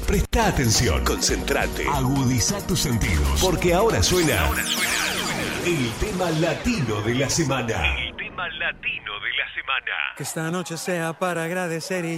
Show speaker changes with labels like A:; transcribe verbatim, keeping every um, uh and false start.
A: Presta atención, concentrate, agudiza tus sentidos, porque ahora suena, ahora suena, suena el tema latino de la semana. El tema latino de la semana.
B: Que esta noche sea para agradecer y